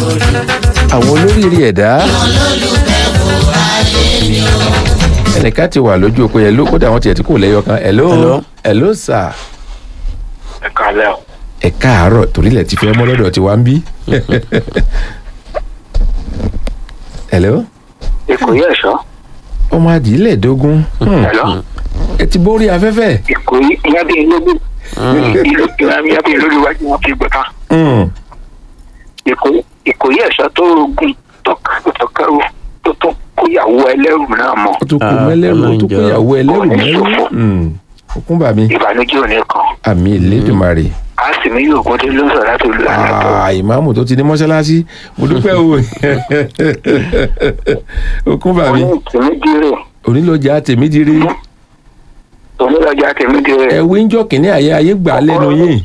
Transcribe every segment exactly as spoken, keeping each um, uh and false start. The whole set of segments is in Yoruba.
àwọn olóríire ẹ̀dá ẹnìkan ti wà lójú oko yẹn ló kódà wọn tiẹ̀ tí kò lẹ́yọ kan hello hello sir. ẹ káalẹ́ o. ẹ káàárọ̀ torílẹ̀ ti fẹ́ mọ́ lọ́dọ̀ tí wàá ń bí. hello. Ìkòyí ẹ̀ṣọ́. ọmọ àdìlẹ̀ dógún. hello. ẹ ti borí afẹ́fẹ́. Ìkòyí ìyá bíi lóbi. ìyá bíi lórí iwájú wọn fi gbọ̀tà. Ìkòyí Ìkòyí ẹ̀ṣọ́ tó rogún tọ́kẹ́rù tó tó kóyàwó ẹlẹ́rù náà mọ̀. ó tún kó mẹ́lẹ́rù tó kóyàwó ẹlẹ́rù mẹ́rù. òkun bàmí. ìbànújẹ́ òní kan. àmì ìlédùmarè. a sì mí yóò kún dé ló ń sọ láti olú àná. ìmáàmù tó ti ní mọ́ṣáláṣí mo dúpẹ́ o. òkun bàmí. onílọ́jà onílọ́jà tèmi dire. onílọ́jà tèmi dire. ẹ wí ń jọ kìnìún ayé ayé gbà á lẹ́nu yín.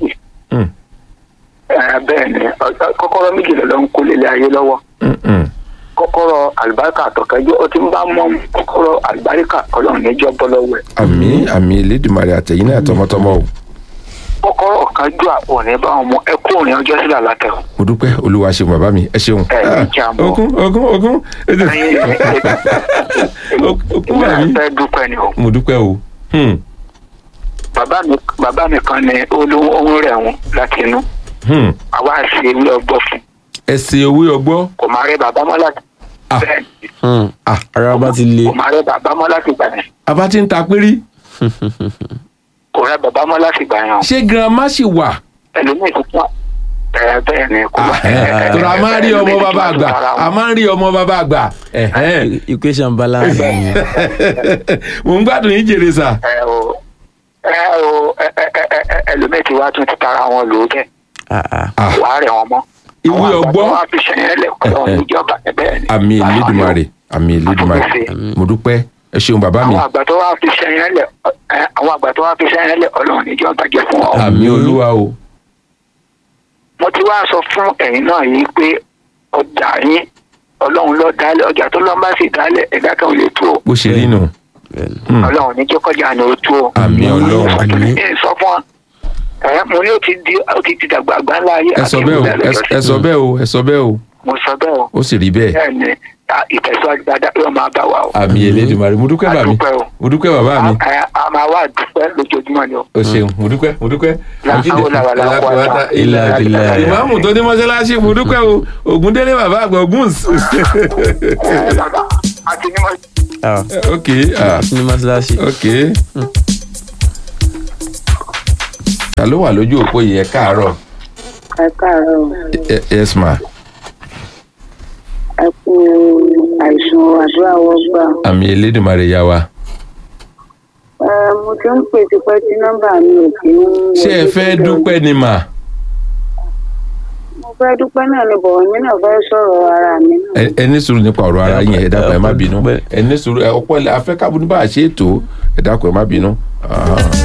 bẹ́ẹ̀ ni kọ́kọ́rọ́ méjì ló ń kó lélẹ̀ ayé lọ́wọ́. kọ́kọ́rọ́ àlùbáríkà àtọ̀kẹ́jọ́ ó ti ń bá mọ́ kọ́kọ́rọ́ àlùbáríkà ọlọ́run níjọ́ bọ́ lọ́wọ́ ẹ̀. àmì àmì ìlédùmarè àtẹ̀yìn náà tọmọtọmọ o. kọ́kọ́rọ́ ọ̀kanjú òní bá wọn mọ ẹ kú òní ọjọ́ sílẹ̀ látẹ̀ o. mo dúpẹ́ olúwa ṣeun bàbá mi ẹ ṣeun. ẹ ní ìjà mọ́ okun okun okun. okun bàbá mi. ẹ dúpẹ́ ni o. mo dúpẹ́ o. bàbá mi bàbá mi kan ní olówó rẹ̀ wọn láti inú. àwa ṣe ewé ọgbọ́ fún. ẹ ṣe ewé ọgbọ́. kò máa rẹ bàbá mọ́ láti. ara bá ti le. kò máa rẹ bàbá mọ́ láti gbà yẹn. abá ti ń ta pírí. kò rẹ bàbá mọ́ láti gbà yẹn. ṣé girama ṣì wà. ẹlòmíì tó tún ẹ bẹ́ẹ̀ ni kò bá. tọ́ra a máa ń rí ọmọ bàbá àgbà a máa ń rí ọmọ bàbá àgbà. equation balance ni. mo ń gbádùn yín jèrè sà. ẹ o ẹ o ẹlòmíì tí wàá tún ti tara wọn lò ó bẹ́ẹ̀. wàá rẹ̀ wọn mọ́. ìwé ọgbọ́n. àwọn àgbà fi ṣẹyìn lẹ́kọ̀ọ́ níjọba bẹ́ẹ̀ ni. àmì ìlédùmarè àmì ìlédùmarè mo dúpẹ́ ẹ ṣeun bàbá mi. àwọn àgbà tó wá fi ṣẹyìn lẹ àwọn àgbà tó wá fi ṣẹyìn lẹ ọlọ́run níjọba jẹ́ fún ọ. àmì olúwa o. mo ti wá sọ fún ẹ̀yin náà yìí pé ọjà yín ọlọ́run ló dálẹ̀ ọjà tó lọ́n bá sì dálẹ̀ ẹ̀dá kan ò lè tú o. bó ṣe rí nù. ọlọ́run ní jẹ́kọ̀jà ni ó tú o. àmì ọlọ́run. ẹ sọ fún wa ẹ mo ní o ti di o ti ti dàgbà àgbà ńlá ayé. ẹ sọ bẹ́ẹ̀ o ẹ sọ bẹ́ẹ̀ o ẹ sọ bẹ́ẹ̀ o. mo sọ bẹ́ẹ̀ o. ó sì rí bẹ́ẹ̀. bẹ́ẹ̀ ni ìtẹ̀síwájú dáadáa yóò máa bá wa o. àmì Elédùmarè mo dúpẹ́ bàbá mi mo dúpẹ́ bàbá mi. a máa wá dúpẹ́ lójoojúmọ́ ni o. o ṣeun mo dúpẹ́ mo dúpẹ́. ilà ilà ìmáàmù tó ní mọ́ṣáláṣí mo dúpẹ́ o Ògúndélé bàbá àgbà Ògún. àti ní mọ́. ok ní mọ́ṣáláṣí. ok. ta ló wà lójú òpó yìí ẹ káàárọ̀. ẹ káàárọ̀. yes ma. ẹ kú àìsàn àdúrà wọgbà. àmì Elédùmarè yá wa. ẹ mo ti ń pè tipẹ́ tí nọ́mbà mi ò kí ń. ṣé ẹ fẹ́ dúpẹ́ ni mà. mo fẹ́ dúpẹ́ náà ni bọ̀wọ̀ mi náà fẹ́ sọ̀rọ̀ ara mi náà. ẹ ní sùúrù nípa ọ̀rọ̀ ara yín ẹ dákun ẹ má bínú ẹ ní sùúrù ẹ ọ̀pọ̀ afẹ́kábùnú bá a ṣe é tó ẹ dákun ẹ má bínú.